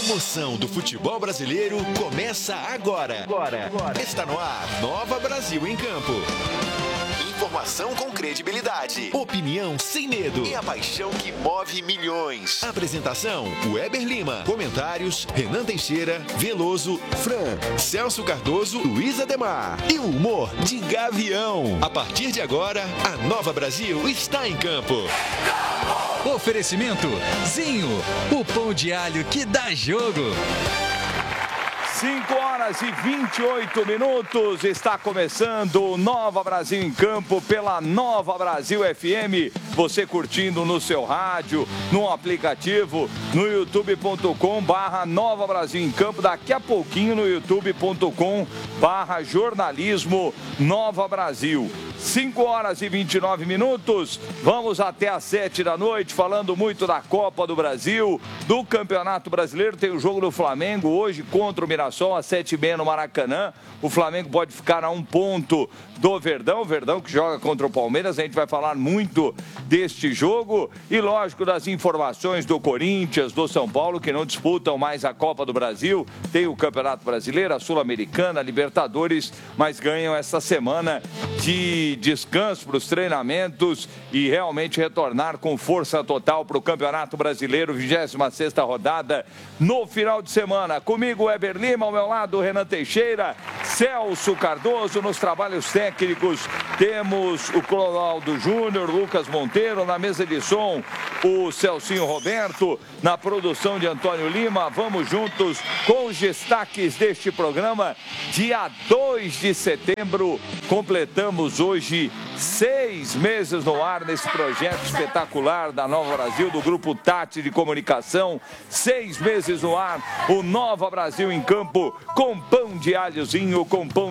emoção do futebol brasileiro começa agora. Está no ar, Nova Brasil em Campo. Informação com credibilidade, opinião sem medo e a paixão que move milhões. Apresentação, Weber Lima. Comentários, Renan Teixeira, Veloso, Fran, Celso Cardoso, Luiz Ademar. E o humor de Gavião. A partir de agora, a Nova Brasil está em campo. Oferecimento Zinho, o pão de alho que dá jogo. 5h28, está começando o Nova Brasil em Campo pela Nova Brasil FM. Você curtindo no seu rádio, no aplicativo, no youtube.com/Nova Brasil em Campo. Daqui a pouquinho no youtube.com/jornalismo Nova Brasil. 5h29, vamos até às 7 da noite, falando muito da Copa do Brasil, do Campeonato Brasileiro. Tem o jogo do Flamengo hoje contra o Mirassol, às 7h30 no Maracanã. O Flamengo pode ficar a 1 ponto do Verdão, o Verdão que joga contra o Palmeiras. A gente vai falar muito deste jogo e, lógico, das informações do Corinthians, do São Paulo, que não disputam mais a Copa do Brasil. Tem o Campeonato Brasileiro, a Sul-Americana, a Libertadores, mas ganham essa semana de descanso para os treinamentos e realmente retornar com força total para o Campeonato Brasileiro, 26ª rodada no final de semana. Comigo, Weber Lima, ao meu lado, Renan Teixeira, Celso Cardoso nos trabalhos técnicos. Temos o Clodoaldo Júnior, Lucas Monteiro, na mesa de som, o Celcinho Roberto, na produção de Antônio Lima. Vamos juntos com os destaques deste programa. Dia 2 de setembro, completamos hoje 6 meses no ar nesse projeto espetacular da Nova Brasil, do Grupo Tati de Comunicação. 6 meses no ar, o Nova Brasil em Campo, com pão de alhozinho,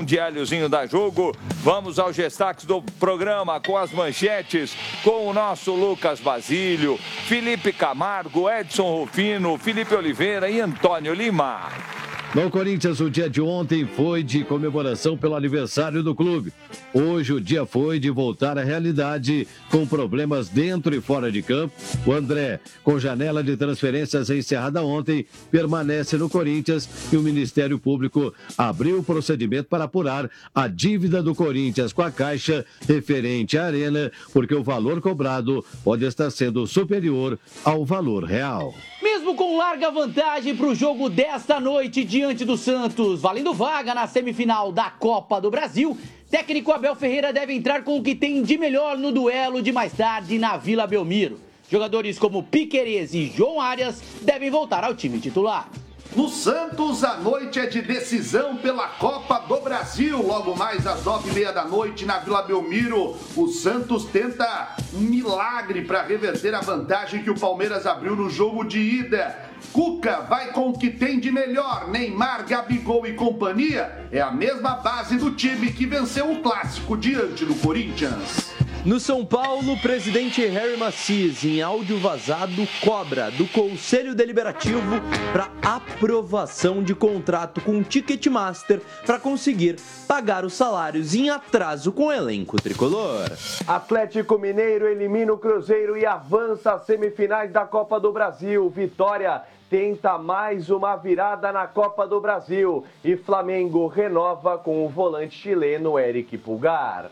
da jogo. Vamos aos destaques do programa, com as manchetes, com o nosso Lucas Basílio, Felipe Camargo, Edson Rufino, Felipe Oliveira e Antônio Lima. No Corinthians, o dia de ontem foi de comemoração pelo aniversário do clube. Hoje o dia foi de voltar à realidade, com problemas dentro e fora de campo. O André, com janela de transferências encerrada ontem, permanece no Corinthians e o Ministério Público abriu o procedimento para apurar a dívida do Corinthians com a Caixa referente à Arena, porque o valor cobrado pode estar sendo superior ao valor real. Mesmo com larga vantagem para o jogo desta noite diante do Santos, valendo vaga na semifinal da Copa do Brasil, técnico Abel Ferreira deve entrar com o que tem de melhor no duelo de mais tarde na Vila Belmiro. Jogadores como Piquerez e João Arias devem voltar ao time titular. No Santos, a noite é de decisão pela Copa do Brasil. Logo mais às 9h30 da noite na Vila Belmiro, o Santos tenta um milagre para reverter a vantagem que o Palmeiras abriu no jogo de ida. Cuca vai com o que tem de melhor. Neymar, Gabigol e companhia é a mesma base do time que venceu o clássico diante do Corinthians. No São Paulo, o presidente Harry Macias, em áudio vazado, cobra do Conselho Deliberativo para aprovação de contrato com o Ticketmaster para conseguir pagar os salários em atraso com o elenco tricolor. Atlético Mineiro elimina o Cruzeiro e avança às semifinais da Copa do Brasil. Vitória tenta mais uma virada na Copa do Brasil e Flamengo renova com o volante chileno Eric Pulgar.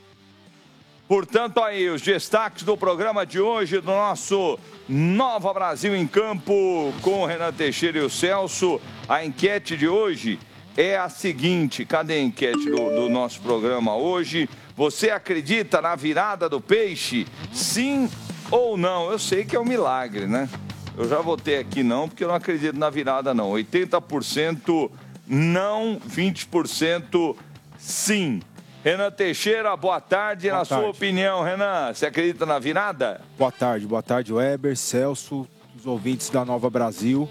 Portanto, aí, os destaques do programa de hoje, do nosso Nova Brasil em Campo, com o Renan Teixeira e o Celso. A enquete de hoje é a seguinte: cadê a enquete do nosso programa hoje? Você acredita na virada do Peixe? Sim ou não? Eu sei que é um milagre, né? Eu já votei aqui não, porque eu não acredito na virada, não. 80% não, 20% sim. Renan Teixeira, boa tarde. Na sua opinião, Renan, você acredita na virada? Boa tarde, Weber, Celso, os ouvintes da Nova Brasil.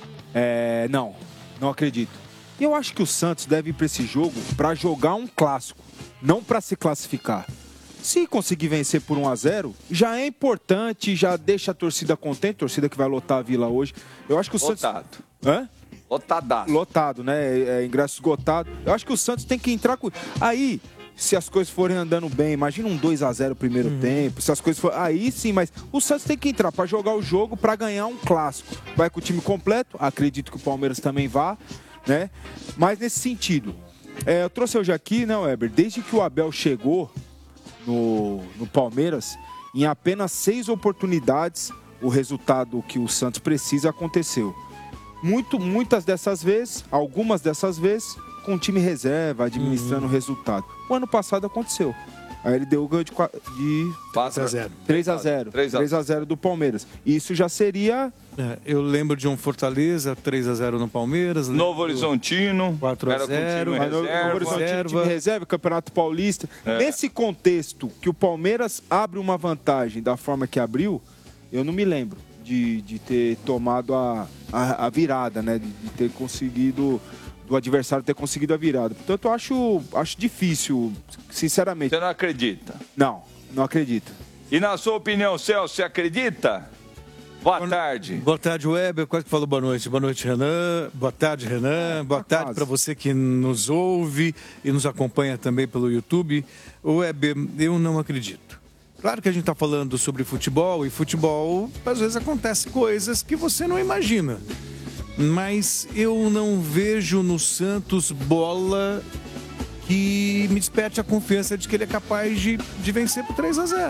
Não acredito. Eu acho que o Santos deve ir para esse jogo para jogar um clássico, não para se classificar. Se conseguir vencer por 1-0, já é importante, já deixa a torcida contente, torcida que vai lotar a Vila hoje. Eu acho que o Santos... Hã? Lotadaço. Lotado, né? Ingresso esgotado. Eu acho que o Santos tem que entrar com... Aí, se as coisas forem andando bem. Imagina um 2-0 primeiro tempo, se as coisas forem... Aí sim, mas o Santos tem que entrar para jogar o jogo, para ganhar um clássico. Vai com o time completo, acredito que o Palmeiras também vá, né? Mas nesse sentido, eu trouxe hoje aqui, né, Weber, desde que o Abel chegou no Palmeiras, em apenas 6 oportunidades, o resultado que o Santos precisa aconteceu. Muitas dessas vezes, algumas dessas vezes, com o time reserva, administrando o resultado. O ano passado aconteceu. Aí ele deu o ganho de 3-0 do Palmeiras. Isso já seria... eu lembro de um Fortaleza, 3-0 no Palmeiras. Novo Horizontino, 4-0. Novo Horizontino, time reserva, Campeonato Paulista. Nesse contexto que o Palmeiras abre uma vantagem da forma que abriu, eu não me lembro de ter tomado a virada, né? De ter conseguido... do adversário ter conseguido a virada. Portanto, eu acho difícil, sinceramente. Você não acredita? Não acredito. E na sua opinião, Celso, você acredita? Boa tarde. Boa tarde, Weber. Quase que falou boa noite. Boa noite, Renan. Boa tarde, Renan. Boa tarde para você que nos ouve e nos acompanha também pelo YouTube. Weber, eu não acredito. Claro que a gente está falando sobre futebol, e futebol, às vezes, acontece coisas que você não imagina. Mas eu não vejo no Santos bola que me desperte a confiança de que ele é capaz de vencer por 3-0.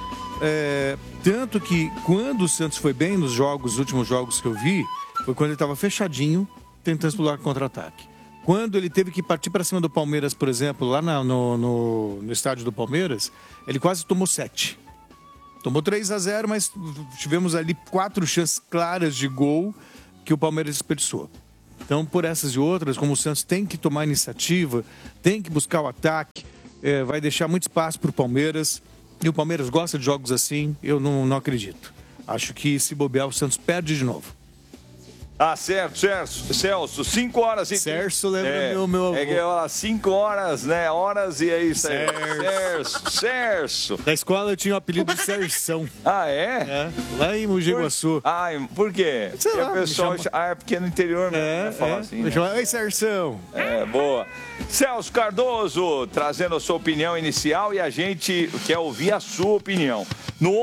Tanto que quando o Santos foi bem nos últimos jogos que eu vi, foi quando ele estava fechadinho, tentando explorar contra-ataque. Quando ele teve que partir para cima do Palmeiras, por exemplo, lá no estádio do Palmeiras, ele quase tomou 7. Tomou 3-0, mas tivemos ali 4 chances claras de gol que o Palmeiras desperdiçou. Então, por essas e outras, como o Santos tem que tomar iniciativa, tem que buscar o ataque, vai deixar muito espaço para o Palmeiras, e o Palmeiras gosta de jogos assim, eu não acredito. Acho que se bobear, o Santos perde de novo. Ah, certo, Celso, 5 horas e... Celso lembra meu avô. 5 horas, né? Horas e aí, Celso. Na escola eu tinha o apelido de Cersão. Ah, é? Lá em Mogi Guaçu. Por quê? Sei lá, o pessoal... é porque no interior mesmo, falar assim. Me chama, oi, Cersão. Boa. Celso Cardoso, trazendo a sua opinião inicial, e a gente quer ouvir a sua opinião. No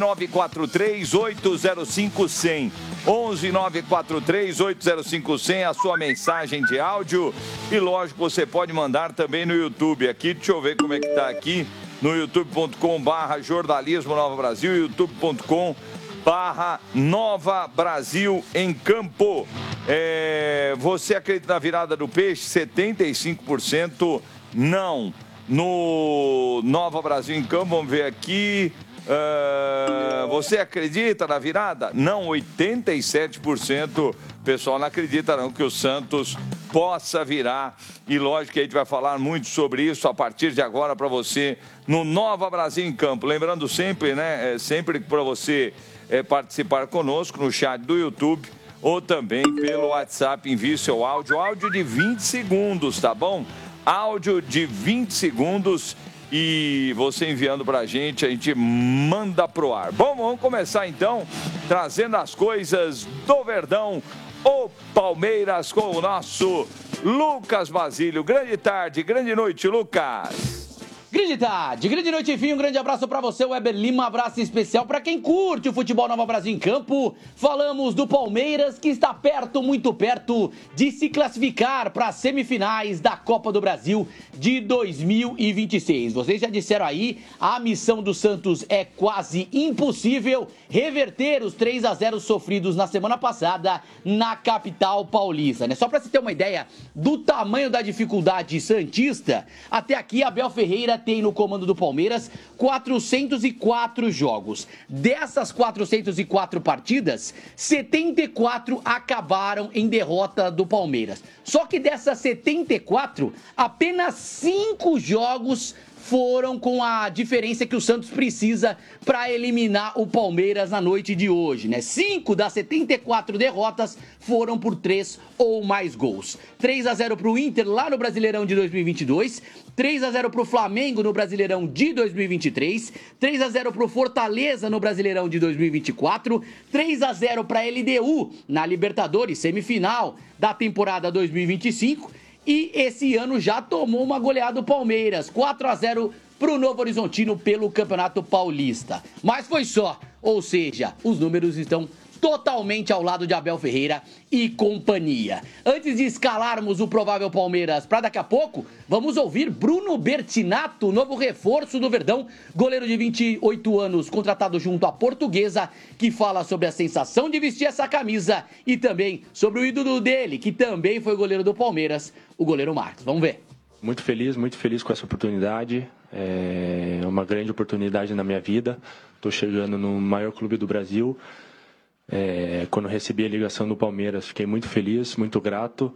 11-943-805-100. 11-943-805-100, a sua mensagem de áudio. E lógico, você pode mandar também no YouTube. Aqui, deixa eu ver como é que tá aqui. No youtube.com/jornalismo Nova Brasil, youtube.com/Nova Brasil em Campo. Você acredita na virada do peixe? 75% não. No Nova Brasil em Campo, vamos ver aqui. Você acredita na virada? Não, 87%. O pessoal não acredita não que o Santos possa virar. E lógico que a gente vai falar muito sobre isso a partir de agora para você no Nova Brasil em Campo. Lembrando sempre, né? Sempre para você participar conosco no chat do YouTube ou também pelo WhatsApp. Envie seu áudio de 20 segundos, tá bom? Áudio de 20 segundos. E você enviando pra gente, a gente manda pro ar. Bom, vamos começar então, trazendo as coisas do Verdão, o Palmeiras com o nosso Lucas Basílio. Grande tarde, grande noite, Lucas. Grande tarde, grande noite, enfim, um grande abraço pra você, Weber Lima, um abraço especial pra quem curte o futebol Nova Brasil em Campo. Falamos do Palmeiras, que está perto, muito perto, de se classificar para as semifinais da Copa do Brasil de 2026. Vocês já disseram aí, a missão do Santos é quase impossível, reverter os 3-0 sofridos na semana passada na capital paulista, né? Só pra você ter uma ideia do tamanho da dificuldade santista, até aqui Abel Ferreira tem no comando do Palmeiras 404 jogos. Dessas 404 partidas, 74 acabaram em derrota do Palmeiras. Só que dessas 74, apenas 5 jogos foram com a diferença que o Santos precisa para eliminar o Palmeiras na noite de hoje, né? 5 das 74 derrotas foram por 3 ou mais gols. 3-0 para o Inter lá no Brasileirão de 2022, 3-0 para o Flamengo no Brasileirão de 2023, 3-0 para o Fortaleza no Brasileirão de 2024, 3-0 para a LDU na Libertadores semifinal da temporada 2025, e esse ano já tomou uma goleada do Palmeiras, 4-0 para o Novo Horizontino pelo Campeonato Paulista. Mas foi só, ou seja, os números estão totalmente ao lado de Abel Ferreira e companhia. Antes de escalarmos o provável Palmeiras para daqui a pouco, vamos ouvir Bruno Bertinato, novo reforço do Verdão, goleiro de 28 anos, contratado junto à Portuguesa, que fala sobre a sensação de vestir essa camisa e também sobre o ídolo dele, que também foi goleiro do Palmeiras, o goleiro Marcos. Vamos ver. Muito feliz com essa oportunidade. É uma grande oportunidade na minha vida. Estou chegando no maior clube do Brasil. Quando recebi a ligação do Palmeiras, fiquei muito feliz, muito grato.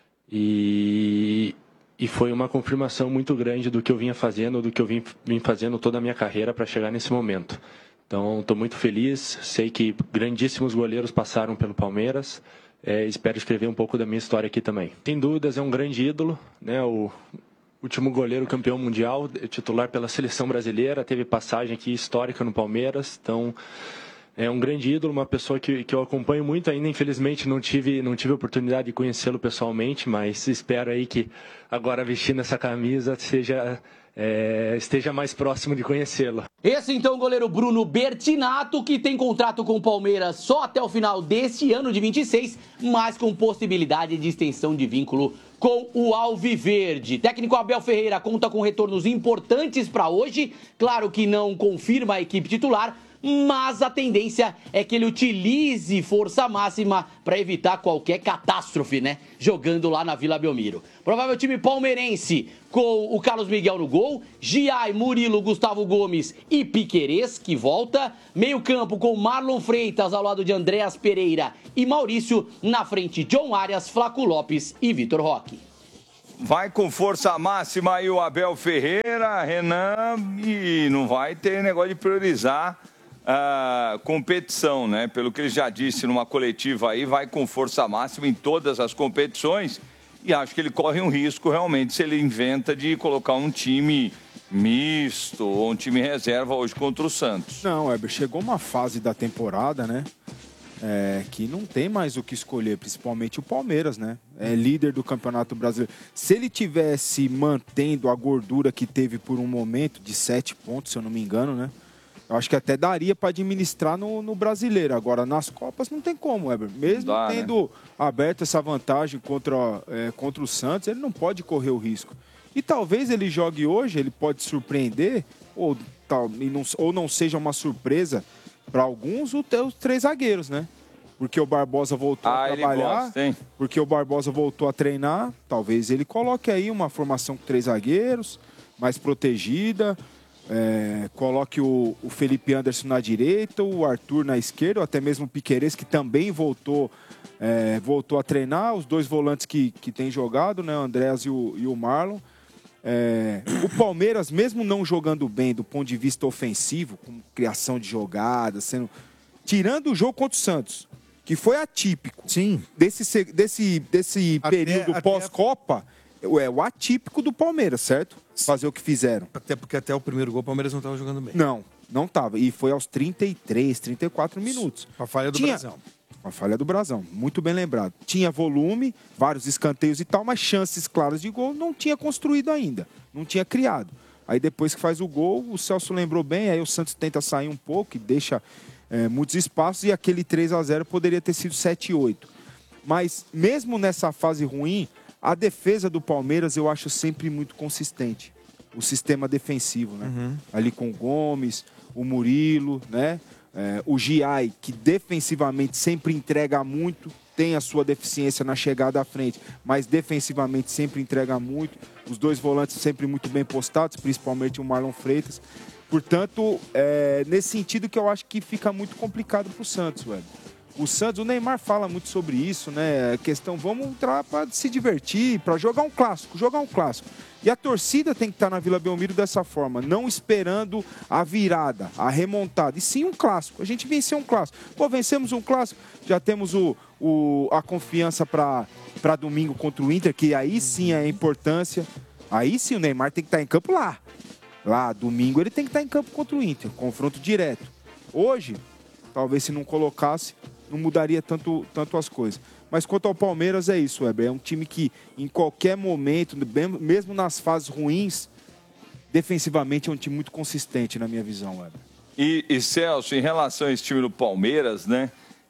E foi uma confirmação muito grande do que eu vinha fazendo, do que eu vim fazendo toda a minha carreira para chegar nesse momento. Então, estou muito feliz. Sei que grandíssimos goleiros passaram pelo Palmeiras. Espero escrever um pouco da minha história aqui também. Sem dúvidas, é um grande ídolo, né? O último goleiro campeão mundial, titular pela seleção brasileira, teve passagem aqui histórica no Palmeiras. Então, é um grande ídolo, uma pessoa que eu acompanho muito ainda. Infelizmente, não tive a oportunidade de conhecê-lo pessoalmente, mas espero aí que agora vestindo essa camisa esteja mais próximo de conhecê-lo. Esse então o goleiro Bruno Bertinato, que tem contrato com o Palmeiras só até o final deste ano de 26, mas com possibilidade de extensão de vínculo com o Alviverde. Técnico Abel Ferreira conta com retornos importantes para hoje, claro que não confirma a equipe titular, mas a tendência é que ele utilize força máxima para evitar qualquer catástrofe, né? Jogando lá na Vila Belmiro. Provável time palmeirense com o Carlos Miguel no gol, Giai, Murilo, Gustavo Gomes e Piquerez, que volta. Meio campo com Marlon Freitas ao lado de Andréas Pereira e Maurício. Na frente, John Arias, Flaco Lopes e Vitor Roque. Vai com força máxima aí o Abel Ferreira, Renan, e não vai ter negócio de priorizar a competição, né? Pelo que ele já disse numa coletiva aí, vai com força máxima em todas as competições e acho que ele corre um risco realmente se ele inventa de colocar um time misto ou um time reserva hoje contra o Santos. Não, Weber, chegou uma fase da temporada, né? Que não tem mais o que escolher, principalmente o Palmeiras, né? É líder do Campeonato Brasileiro. Se ele tivesse mantendo a gordura que teve por um momento, de 7 pontos, se eu não me engano, né? Eu acho que até daria para administrar no Brasileiro. Agora, nas Copas, não tem como, Weber. Mesmo tendo aberto essa vantagem contra o Santos, ele não pode correr o risco. E talvez ele jogue hoje, ele pode surpreender, ou não seja uma surpresa para alguns, os 3 zagueiros, né? Porque o Barbosa voltou a trabalhar, porque o Barbosa voltou a treinar, talvez ele coloque aí uma formação com 3 zagueiros, mais protegida, coloque o Felipe Anderson na direita, o Arthur na esquerda, ou até mesmo o Piquerez, que também voltou a treinar, os 2 volantes que tem jogado, né? O Andréas e o Marlon. O Palmeiras, mesmo não jogando bem do ponto de vista ofensivo, com criação de jogadas, tirando o jogo contra o Santos, que foi atípico. Sim. Desse período pós-Copa, é o atípico do Palmeiras, certo? Fazer o que fizeram. Até porque até o primeiro gol o Palmeiras não estava jogando bem. Não estava. E foi aos 33, 34 minutos. A falha do Brasão. A falha do Brasão, muito bem lembrado. Tinha volume, vários escanteios e tal, mas chances claras de gol não tinha construído ainda, não tinha criado. Aí depois que faz o gol, o Celso lembrou bem, aí o Santos tenta sair um pouco e deixa muitos espaços, e aquele 3-0 poderia ter sido 7-8. Mas mesmo nessa fase ruim, a defesa do Palmeiras eu acho sempre muito consistente. O sistema defensivo, né? Uhum. Ali com o Gomes, o Murilo, né? O Giai, que defensivamente sempre entrega muito, tem a sua deficiência na chegada à frente, mas defensivamente sempre entrega muito. Os 2 volantes sempre muito bem postados, principalmente o Marlon Freitas. Portanto, nesse sentido que eu acho que fica muito complicado para o Santos, velho. O Santos, o Neymar fala muito sobre isso, né? A questão, vamos entrar para se divertir, para jogar um clássico. E a torcida tem que estar na Vila Belmiro dessa forma, não esperando a virada, a remontada, e sim um clássico. A gente venceu um clássico. Pô, vencemos um clássico, já temos a confiança para domingo contra o Inter, que aí sim é a importância. Aí sim o Neymar tem que estar em campo lá. Lá, domingo, ele tem que estar em campo contra o Inter, confronto direto. Hoje, talvez se não colocasse, não mudaria tanto as coisas. Mas quanto ao Palmeiras, é isso, Weber. É um time que, em qualquer momento, mesmo nas fases ruins, defensivamente é um time muito consistente, na minha visão, Weber. E Celso, em relação a esse time do Palmeiras, né?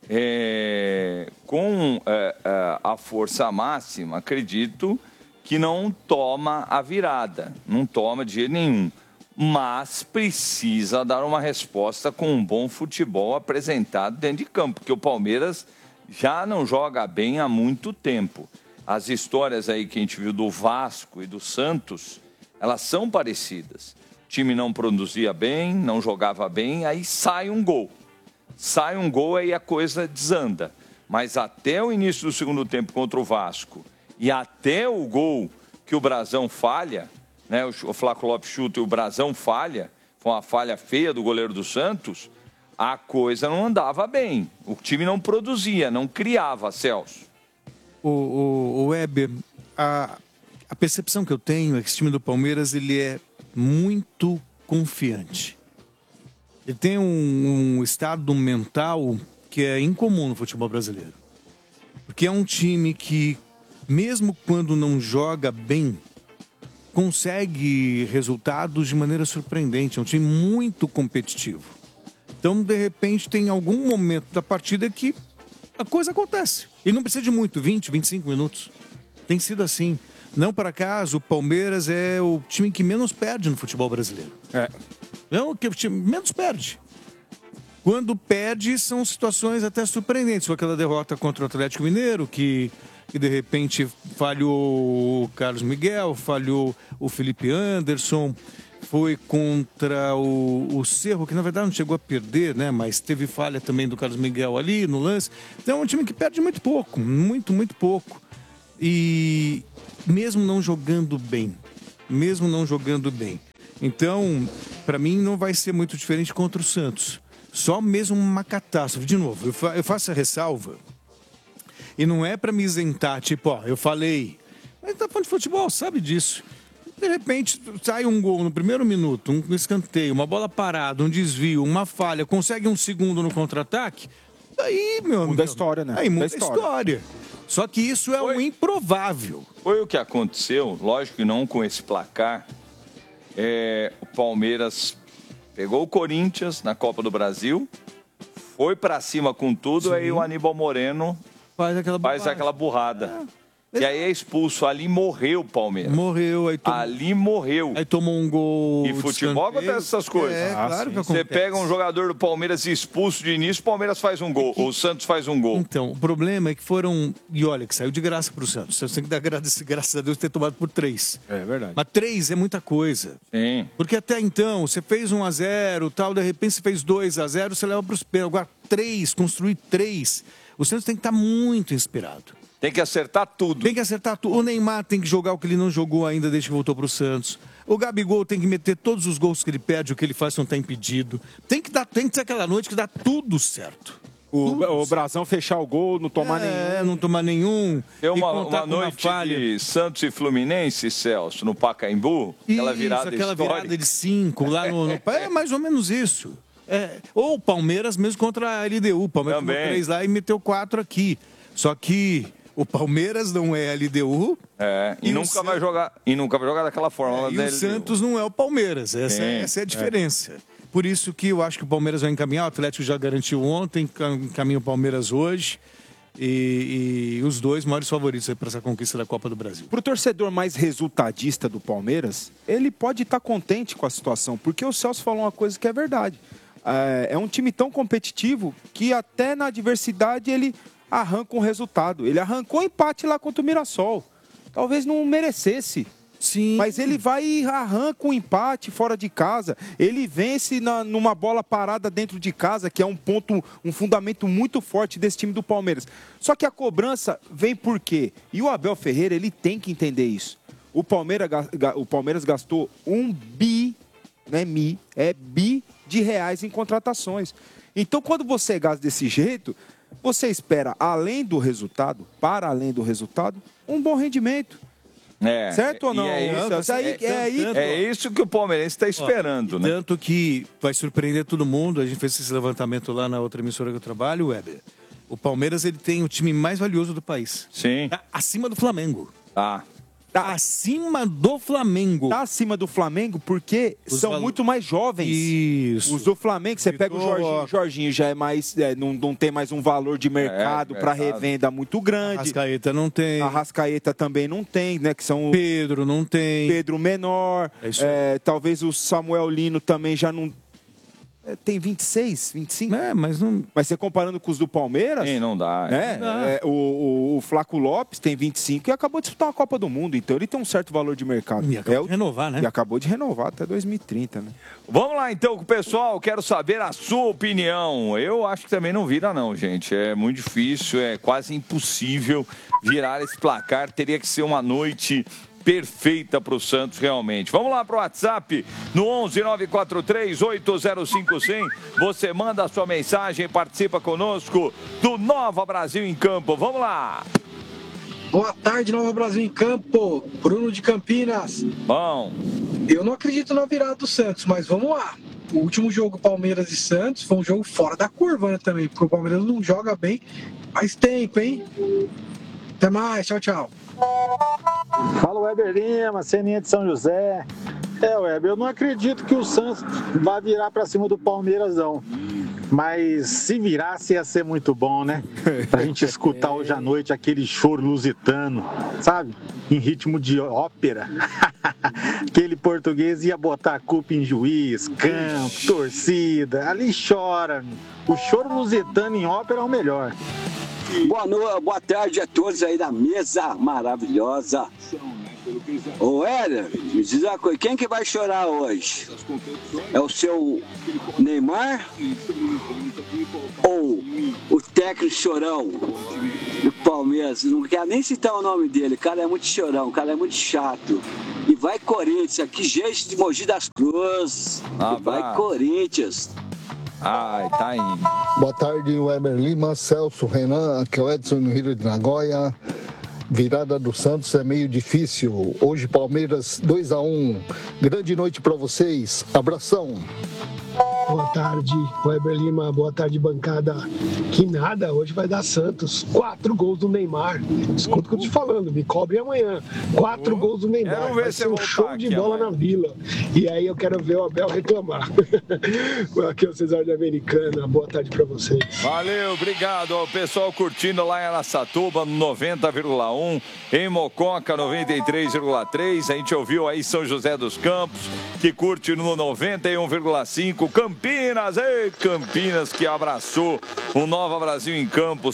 Com a força máxima, acredito que não toma a virada, não toma de jeito nenhum, mas precisa dar uma resposta com um bom futebol apresentado dentro de campo, porque o Palmeiras já não joga bem há muito tempo. As histórias aí que a gente viu do Vasco e do Santos, elas são parecidas. O time não produzia bem, não jogava bem, aí sai um gol. Sai um gol, aí a coisa desanda. Mas até o início do segundo tempo contra o Vasco e até o gol que o Brazão falha, né, o Flaco Lopes chuta e o Brazão falha, foi uma falha feia do goleiro do Santos, a coisa não andava bem. O time não produzia, não criava, Celso. O Weber, a percepção que eu tenho é que esse time do Palmeiras ele é muito confiante. Ele tem um estado mental que é incomum no futebol brasileiro. Porque é um time que, mesmo quando não joga bem, consegue resultados de maneira surpreendente. É um time muito competitivo. Então, de repente, tem algum momento da partida que a coisa acontece. E não precisa de muito, 20, 25 minutos. Tem sido assim. Não por acaso, o Palmeiras é o time que menos perde no futebol brasileiro. É o time que menos perde. Quando perde, são situações até surpreendentes. Foi aquela derrota contra o Atlético Mineiro, que de repente falhou o Carlos Miguel, falhou o Felipe Anderson, foi contra o Cerro, que na verdade não chegou a perder, né? Mas teve falha também do Carlos Miguel ali no lance. Então é um time que perde muito pouco, muito pouco. E mesmo não jogando bem. Então, para mim, não vai ser muito diferente contra o Santos. Só mesmo uma catástrofe. De novo, eu faço a ressalva. E não é para me isentar, tipo, eu falei. Mas tá falando de futebol, sabe disso. De repente, sai um gol no primeiro minuto, um escanteio, uma bola parada, um desvio, uma falha, consegue um segundo no contra-ataque. Daí, meu amigo. Muda a história, né? Aí muda a história. Só que isso é um improvável. Foi o que aconteceu, lógico que não com esse placar. O Palmeiras pegou o Corinthians na Copa do Brasil, foi pra cima com tudo, sim. Aí o Aníbal Moreno faz aquela burrada. E aí é expulso, ali morreu o Palmeiras. Morreu. Ali morreu. Aí tomou um gol. E futebol acontece essas coisas. Claro que acontece. Você pega um jogador do Palmeiras expulso de início, o Palmeiras faz um gol, ou o Santos faz um gol. Então, o problema é que foram... E olha, que saiu de graça pro Santos. Você tem que dar graças a Deus ter tomado por 3. É verdade. Mas 3 é muita coisa. Sim. Porque até então, você fez 1-0, tal, de repente você fez 2-0, você leva pros pés. Agora 3, construir 3. O Santos tem que estar muito inspirado. Tem que acertar tudo. O Neymar tem que jogar o que ele não jogou ainda desde que voltou para o Santos. O Gabigol tem que meter todos os gols que ele pede, o que ele faz não está impedido. Tem que ser aquela noite que dá tudo certo. O Brazão fechar o gol, não tomar nenhum. Não tomar nenhum. Tem uma noite de Santos e Fluminense, Celso, no Pacaembu. Aquela virada de 5 lá no... É mais ou menos isso. Ou o Palmeiras mesmo contra a LDU. O Palmeiras tomou 3 lá e meteu 4 aqui. Só que... O Palmeiras não é a LDU. E nunca vai jogar daquela forma. E o Santos não é o Palmeiras. Essa é a diferença. Por isso que eu acho que o Palmeiras vai encaminhar. O Atlético já garantiu ontem, encaminha o Palmeiras hoje. E os dois maiores favoritos para essa conquista da Copa do Brasil. Para o torcedor mais resultadista do Palmeiras, ele pode estar contente com a situação, porque o Celso falou uma coisa que é verdade. É um time tão competitivo que até na adversidade ele arranca um resultado. Ele arrancou um empate lá contra o Mirassol. Talvez não merecesse. Sim. Mas ele vai e arranca um empate fora de casa. Ele vence numa bola parada dentro de casa, que é um fundamento muito forte desse time do Palmeiras. Só que a cobrança vem por quê? E o Abel Ferreira, ele tem que entender isso. O Palmeiras gastou bi de reais em contratações. Então, quando você gasta desse jeito, você espera, além do resultado, um bom rendimento. Certo ou não? É isso que o palmeirense está esperando, né? Tanto que vai surpreender todo mundo. A gente fez esse levantamento lá na outra emissora que eu trabalho, Weber. o Palmeiras ele tem o time mais valioso do país. Sim. Tá acima do Flamengo. Tá. Tá acima do Flamengo. Tá acima do Flamengo porque são muito mais jovens. Isso. Os do Flamengo, você pega o Jorginho já é mais, não tem mais um valor de mercado para revenda muito grande. Arrascaeta não tem. Arrascaeta também não tem, né? Que são Pedro não tem. Pedro menor. Talvez o Samuel Lino também já não. Tem 26, 25? Mas não. Mas você comparando com os do Palmeiras. Sim, não dá. Né? Não dá. O Flaco Lopes tem 25 e acabou de disputar a Copa do Mundo. Então ele tem um certo valor de mercado. E acabou de renovar, né? E acabou de renovar até 2030, né? Vamos lá então com o pessoal, quero saber a sua opinião. Eu acho que também não vira não, gente. É muito difícil, é quase impossível virar esse placar. Teria que ser uma noite perfeita para o Santos, realmente. Vamos lá para o WhatsApp, no 11-943-805-100. Você manda a sua mensagem, participa conosco do Nova Brasil em Campo. Vamos lá. Boa tarde, Nova Brasil em Campo. Bruno de Campinas. Bom. Eu não acredito na virada do Santos, mas vamos lá. O último jogo Palmeiras e Santos foi um jogo fora da curva, né, também, porque o Palmeiras não joga bem faz tempo, hein? Até mais, tchau, tchau. Fala, Weber Lima, Ceninha de São José. Weber, eu não acredito que o Santos vá virar pra cima do Palmeiras, não. Mas se virasse ia ser muito bom, né? Pra gente escutar hoje à noite aquele choro lusitano, sabe? Em ritmo de ópera. Aquele português ia botar a culpa em juiz, campo, torcida. Ali chora. O choro lusitano em ópera é o melhor. Boa tarde a todos aí da mesa maravilhosa. Ô Éder, me diz uma coisa, quem que vai chorar hoje? É o seu Neymar ou o técnico chorão do Palmeiras? Não quero nem citar o nome dele, o cara é muito chorão, o cara é muito chato. E vai Corinthians, aqui gente de Mogi das Cruzes. Vai Corinthians. Ai, tá indo. Boa tarde, Weber Lima, Celso, Renan, aqui é o Edson no Rio de Nagoya. Virada do Santos é meio difícil. Hoje, Palmeiras 2-1. Grande noite para vocês. Abração. Boa tarde, Weber Lima. Boa tarde, bancada. Que nada, hoje vai dar Santos. 4 gols do Neymar. Escuta o que eu tô te falando, me cobre amanhã. 4 gols do Neymar. Vai ser um show de bola na Vila. E aí eu quero ver o Abel reclamar. Aqui é o Cesar da Americana. Boa tarde pra vocês. Valeu, obrigado ao pessoal curtindo lá em Araçatuba, 90,1. Em Mococa, 93,3. A gente ouviu aí São José dos Campos, que curte no 91,5. Campinas, ei, Campinas, que abraçou o Nova Brasil em Campo,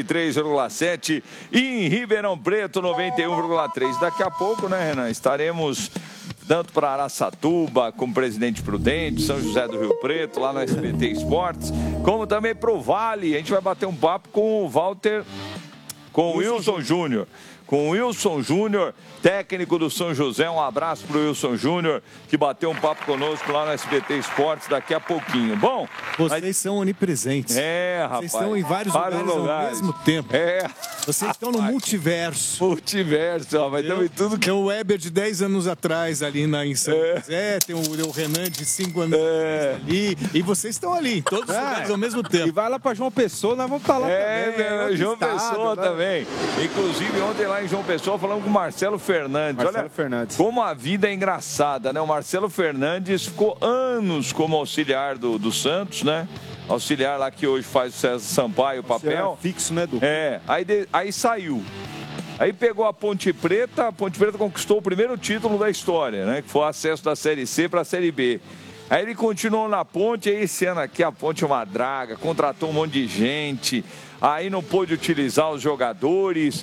103,7. E em Ribeirão Preto, 91,3. Daqui a pouco, né, Renan, estaremos tanto para Araçatuba, como Presidente Prudente, São José do Rio Preto, lá no SBT Esportes, como também para o Vale. A gente vai bater um papo com o Walter, com o Wilson Júnior. Com o Wilson Júnior, técnico do São José. Um abraço para o Wilson Júnior, que bateu um papo conosco lá no SBT Esportes daqui a pouquinho. Bom, vocês são onipresentes. Rapaz. Vocês estão em vários lugares ao mesmo tempo. Vocês estão no multiverso. Multiverso, rapaz. Tem tudo que... Tem o Weber de 10 anos atrás ali em São José, tem o Renan de 5 anos atrás ali. E vocês estão ali, em todos os lugares ao mesmo tempo. E vai lá para João Pessoa, nós vamos estar lá também. João Pessoa também. Inclusive, ontem lá em João Pessoa, falamos com o Marcelo Fernandes. Olha como a vida é engraçada, né? O Marcelo Fernandes ficou anos como auxiliar do Santos, né? Auxiliar lá que hoje faz o César Sampaio o papel. Fixo, né, Du? Aí saiu. Aí pegou a Ponte Preta conquistou o primeiro título da história, né? Que foi o acesso da Série C para a Série B. Aí ele continuou na Ponte, aí esse ano aqui a Ponte é uma draga, contratou um monte de gente, aí não pôde utilizar os jogadores,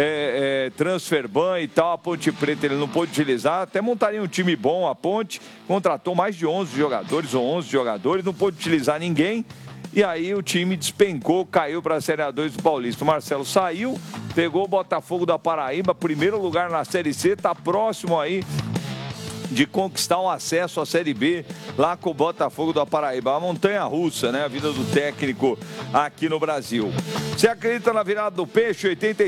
transfer ban e tal, a Ponte Preta ele não pôde utilizar, até montaria um time bom a Ponte, contratou mais de 11 jogadores, não pôde utilizar ninguém, e aí o time despencou, caiu para a Série A2 do Paulista. O Marcelo saiu, pegou o Botafogo da Paraíba, primeiro lugar na Série C, tá próximo aí de conquistar um acesso à Série B lá com o Botafogo da Paraíba. A montanha-russa, né? A vida do técnico aqui no Brasil. Você acredita na virada do peixe?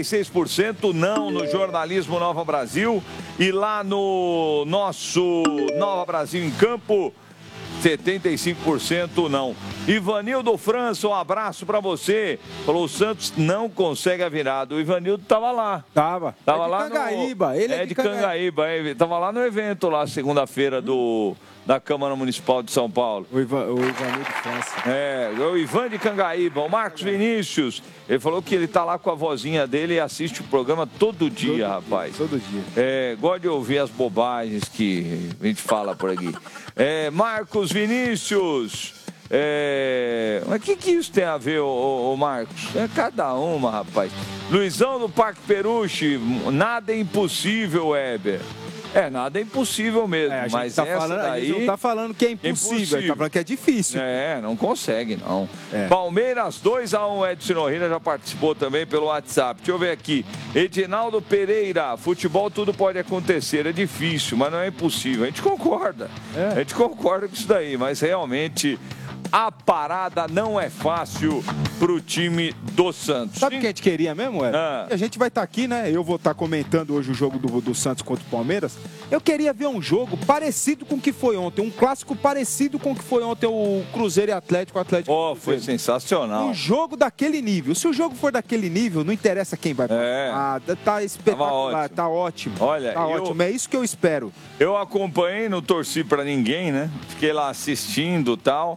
86% não no jornalismo Nova Brasil. E lá no nosso Nova Brasil em Campo, 75% não. Ivanildo França, um abraço pra você. Falou, o Santos não consegue a virada. O Ivanildo tava lá. Tava lá Cangaíba. Ele é de Cangaíba. Tava lá no evento, lá, segunda-feira, da Câmara Municipal de São Paulo. O Ivanildo França. O Ivan de Cangaíba. O Marcos Vinícius, ele falou que ele tá lá com a vozinha dele e assiste o programa todo dia, rapaz. Todo dia. Gosta de ouvir as bobagens que a gente fala por aqui. Marcos Vinícius. Mas o que isso tem a ver, ô Marcos? É cada uma, rapaz. Luizão do Parque Peruche, nada é impossível, Weber. Nada é impossível mesmo, mas essa daí... A gente não tá falando que é impossível, a gente tá falando que é difícil. Não consegue, não. Palmeiras 2-1, Edson Norrina já participou também pelo WhatsApp. Deixa eu ver aqui. Edinaldo Pereira, futebol tudo pode acontecer, é difícil, mas não é impossível. A gente concorda. A gente concorda com isso daí, mas realmente... A parada não é fácil pro time do Santos. Sabe o que a gente queria mesmo, Ed? A gente vai estar aqui, né? Eu vou estar comentando hoje o jogo do Santos contra o Palmeiras. Eu queria ver um jogo parecido com o que foi ontem. Um clássico parecido com o que foi ontem o Cruzeiro e Atlético. Foi sensacional. Um jogo daquele nível. Se o jogo for daquele nível, não interessa quem vai passar. Tá espetacular, tá ótimo. Olha, tá ótimo. É isso que eu espero. Eu acompanhei, não torci pra ninguém, né? Fiquei lá assistindo e tal.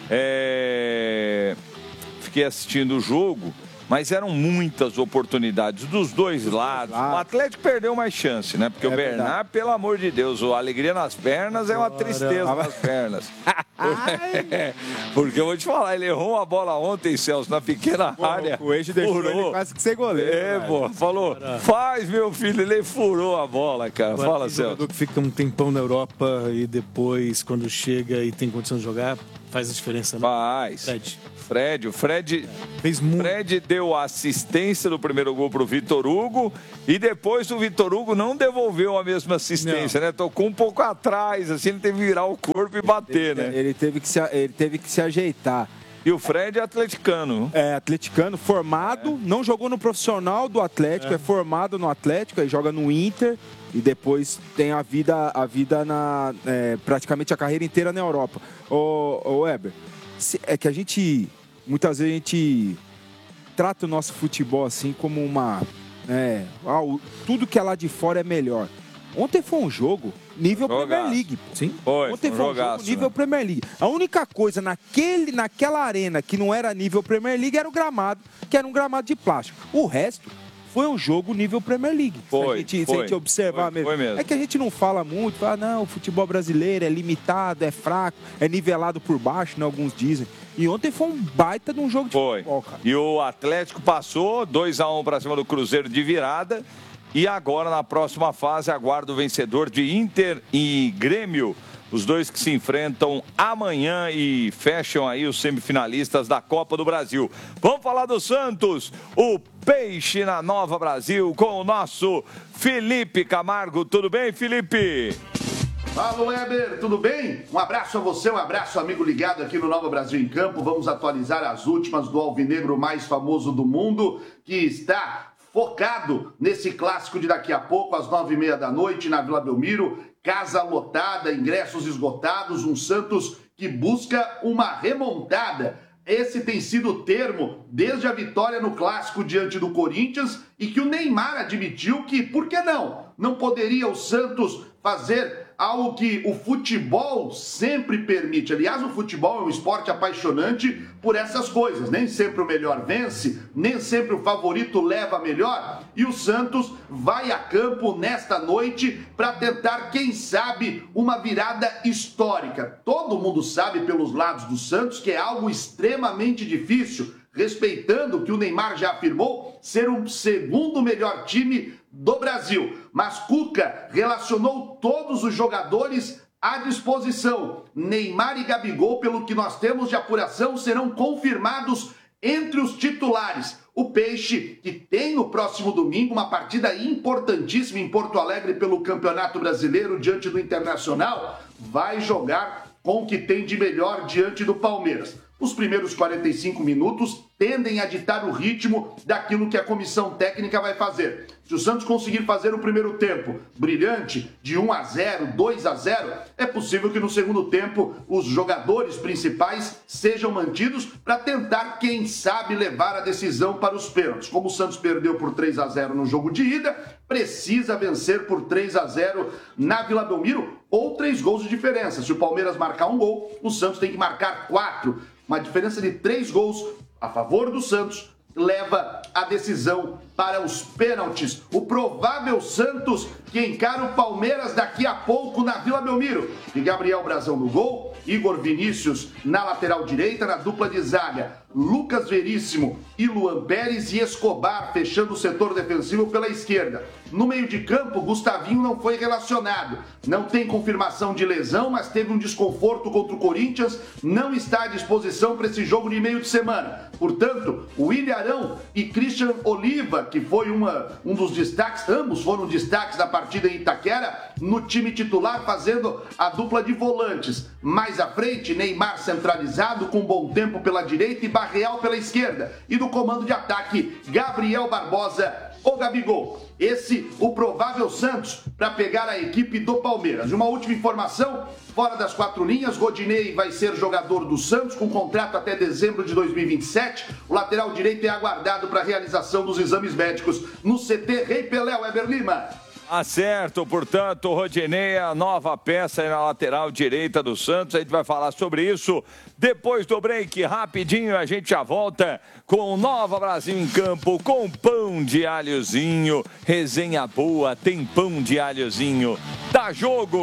Fiquei assistindo o jogo, mas eram muitas oportunidades dos dois lados. O Atlético perdeu mais chance, né? Porque o Bernard, pelo amor de Deus, a alegria nas pernas é uma tristeza nas pernas. Porque eu vou te falar, ele errou uma bola ontem, Celso, na pequena área. O Eixo deixou ele quase que ser goleiro. Falou, faz, meu filho, ele furou a bola, cara. Agora, Fala, Celso. Jogador que fica um tempão na Europa e depois, quando chega e tem condição de jogar, faz a diferença, né? Faz. O Fred deu a assistência do primeiro gol pro Vitor Hugo e depois o Vitor Hugo não devolveu a mesma assistência, né? Tocou um pouco atrás, assim, ele teve que virar o corpo e bater, né? Ele teve que se ajeitar. E o Fred é atleticano. Atleticano, formado, não jogou no profissional do Atlético, é formado no Atlético, aí joga no Inter e depois tem a vida praticamente a carreira inteira na Europa. Ô Weber, é que muitas vezes a gente trata o nosso futebol assim como tudo que é lá de fora é melhor. Ontem foi um jogo nível Premier League. Sim. Ontem foi um jogo nível Premier League. A única coisa naquela arena que não era nível Premier League era o gramado, que era um gramado de plástico. O resto foi um jogo nível Premier League. Se a gente observar mesmo. É que a gente não fala muito, não, o futebol brasileiro é limitado, é fraco, é nivelado por baixo, né, alguns dizem. E ontem foi um baita de um jogo de futebol, cara. E o Atlético passou 2-1 para cima do Cruzeiro de virada. E agora, na próxima fase, aguarda o vencedor de Inter e Grêmio. Os dois que se enfrentam amanhã e fecham aí os semifinalistas da Copa do Brasil. Vamos falar do Santos, o Peixe na Nova Brasil, com o nosso Felipe Camargo. Tudo bem, Felipe? Fala, Weber, tudo bem? Um abraço a você, um abraço, amigo ligado aqui no Nova Brasil em Campo. Vamos atualizar as últimas do alvinegro mais famoso do mundo, que está focado nesse clássico de daqui a pouco, às 9h30 da noite, na Vila Belmiro. Casa lotada, ingressos esgotados, um Santos que busca uma remontada. Esse tem sido o termo desde a vitória no clássico diante do Corinthians e que o Neymar admitiu que, por que não? Não poderia o Santos fazer algo que o futebol sempre permite. Aliás, o futebol é um esporte apaixonante por essas coisas. Nem sempre o melhor vence, nem sempre o favorito leva a melhor. E o Santos vai a campo nesta noite para tentar, quem sabe, uma virada histórica. Todo mundo sabe pelos lados do Santos que é algo extremamente difícil, respeitando o que o Neymar já afirmou ser o segundo melhor time do Brasil. Mas Cuca relacionou todos os jogadores à disposição. Neymar e Gabigol, pelo que nós temos de apuração, serão confirmados entre os titulares. O Peixe, que tem no próximo domingo uma partida importantíssima em Porto Alegre pelo Campeonato Brasileiro diante do Internacional, vai jogar com o que tem de melhor diante do Palmeiras. Os primeiros 45 minutos tendem a ditar o ritmo daquilo que a comissão técnica vai fazer. Se o Santos conseguir fazer o primeiro tempo brilhante, de 1-0, 2-0, é possível que no segundo tempo os jogadores principais sejam mantidos para tentar, quem sabe, levar a decisão para os pênaltis. Como o Santos perdeu por 3-0 no jogo de ida, precisa vencer por 3-0 na Vila Belmiro ou 3 gols de diferença. Se o Palmeiras marcar um gol, o Santos tem que marcar 4. Uma diferença de 3 gols a favor do Santos leva a decisão para os pênaltis. O provável Santos que encara o Palmeiras daqui a pouco na Vila Belmiro. E Gabriel Brazão no gol, Igor Vinícius na lateral direita, na dupla de zaga, Lucas Veríssimo e Luan Pérez e Escobar fechando o setor defensivo pela esquerda. No meio de campo, Gustavinho não foi relacionado. Não tem confirmação de lesão, mas teve um desconforto contra o Corinthians. Não está à disposição para esse jogo de meio de semana. Portanto, William Arão e Christian Oliva, que foi um dos destaques, ambos foram destaques da partida em Itaquera, no time titular fazendo a dupla de volantes. Mais à frente, Neymar centralizado com bom tempo pela direita e Barreal pela esquerda. E no comando de ataque, Gabriel Barbosa, o Gabigol. Esse, o provável Santos, para pegar a equipe do Palmeiras. E uma última informação, fora das 4 linhas, Rodinei vai ser jogador do Santos, com contrato até dezembro de 2027. O lateral direito é aguardado para a realização dos exames médicos no CT Rei Pelé, Weber Lima. Acerto, portanto, o Rodinei, a nova peça aí na lateral direita do Santos. A gente vai falar sobre isso depois do break. Rapidinho, a gente já volta com Nova Brasil em Campo, com pão de alhozinho. Resenha boa, tem pão de alhozinho. Dá jogo!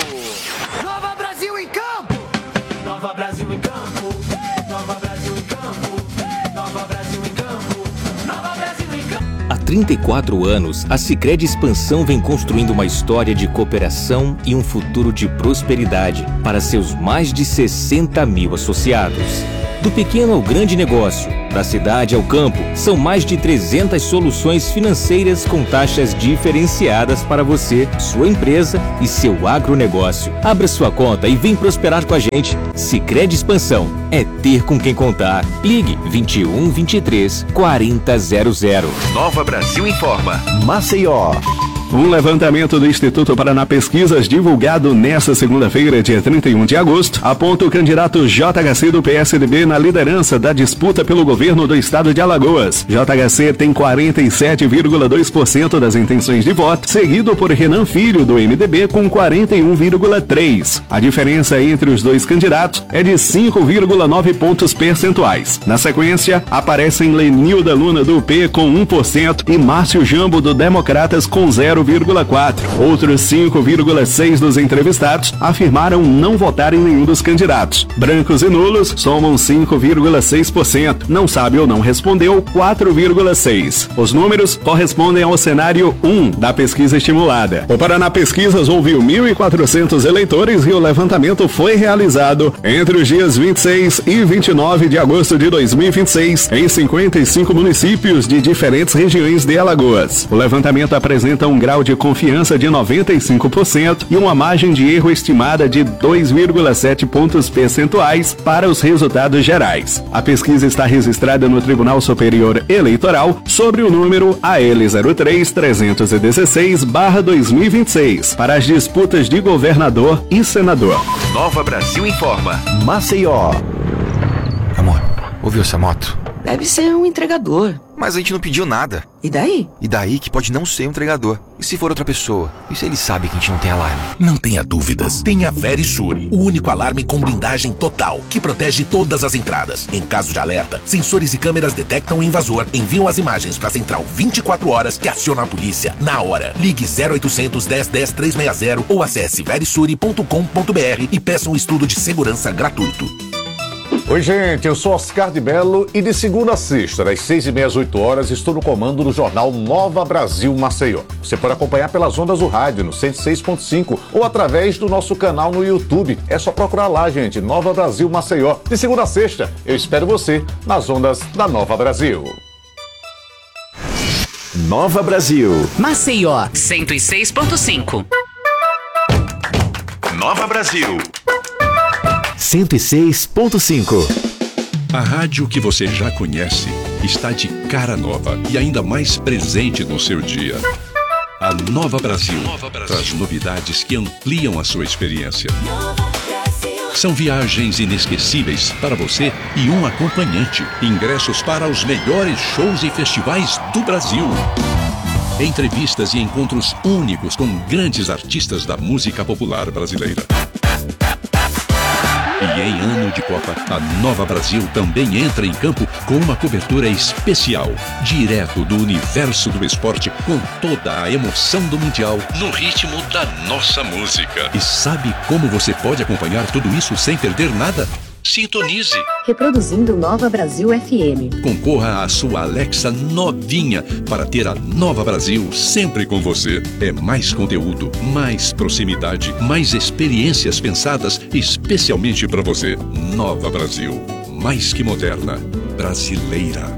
Nova Brasil em Campo! Nova Brasil em Campo! Nova Brasil em Campo! Nova Brasil em Campo! Nova Brasil em Campo! Há 34 anos, a Sicredi Expansão vem construindo uma história de cooperação e um futuro de prosperidade para seus mais de 60 mil associados. Do pequeno ao grande negócio, da cidade ao campo, são mais de 300 soluções financeiras com taxas diferenciadas para você, sua empresa e seu agronegócio. Abra sua conta e vem prosperar com a gente. Sicredi Expansão é ter com quem contar. Ligue 21 23 40 00. Nova Brasil informa. Maceió. Um levantamento do Instituto Paraná Pesquisas, divulgado nesta segunda-feira, dia 31 de agosto, aponta o candidato JHC do PSDB na liderança da disputa pelo governo do estado de Alagoas. JHC tem 47,2% das intenções de voto, seguido por Renan Filho, do MDB, com 41,3%. A diferença entre os dois candidatos é de 5,9 pontos percentuais. Na sequência, aparecem Lenilda Luna, do UP, com 1% e Márcio Jambo, do Democratas, com 0,4%. Outros 5,6% dos entrevistados afirmaram não votar em nenhum dos candidatos. Brancos e nulos somam 5,6%. Não sabe ou não respondeu, 4,6%. Os números correspondem ao cenário 1 da pesquisa estimulada. O Paraná Pesquisas ouviu 1.400 eleitores e o levantamento foi realizado entre os dias 26 e 29 de agosto de 2026 em 55 municípios de diferentes regiões de Alagoas. O levantamento apresenta um grau de confiança de 95% e uma margem de erro estimada de 2,7 pontos percentuais para os resultados gerais. A pesquisa está registrada no Tribunal Superior Eleitoral sobre o número AL 03-316/2026 para as disputas de governador e senador. Nova Brasil informa. Maceió. Amor, ouviu essa moto? Deve ser um entregador. Mas a gente não pediu nada. E daí? E daí que pode não ser um entregador. E se for outra pessoa? E se ele sabe que a gente não tem alarme? Não tenha dúvidas. Tem a Verisure, o único alarme com blindagem total, que protege todas as entradas. Em caso de alerta, sensores e câmeras detectam o invasor, enviam as imagens para a central 24 horas que aciona a polícia na hora. Ligue 0800 10 10 360 ou acesse verisure.com.br e peça um estudo de segurança gratuito. Oi, gente, eu sou Oscar de Mello e de segunda a sexta, das 6h30 às 8 horas, estou no comando do jornal Nova Brasil Maceió. Você pode acompanhar pelas ondas do rádio no 106.5 ou através do nosso canal no YouTube. É só procurar lá, gente, Nova Brasil Maceió. De segunda a sexta, eu espero você nas ondas da Nova Brasil. Nova Brasil. Maceió, 106.5. Nova Brasil. 106.5. A rádio que você já conhece está de cara nova e ainda mais presente no seu dia. A Nova Brasil traz novidades que ampliam a sua experiência. São viagens inesquecíveis para você e um acompanhante. Ingressos para os melhores shows e festivais do Brasil. Entrevistas e encontros únicos com grandes artistas da música popular brasileira. E em ano de Copa, a Nova Brasil também entra em campo com uma cobertura especial, direto do universo do esporte, com toda a emoção do Mundial, no ritmo da nossa música. E sabe como você pode acompanhar tudo isso sem perder nada? Sintonize. Reproduzindo Nova Brasil FM. Concorra à sua Alexa novinha para ter a Nova Brasil sempre com você. É mais conteúdo, mais proximidade, mais experiências pensadas especialmente para você. Nova Brasil, mais que moderna, brasileira.